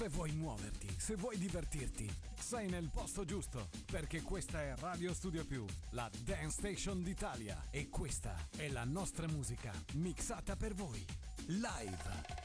Se vuoi muoverti, se vuoi divertirti, sei nel posto giusto, perché questa è Radio Studio Più, la Dance Station d'Italia, e questa è la nostra musica mixata per voi, live.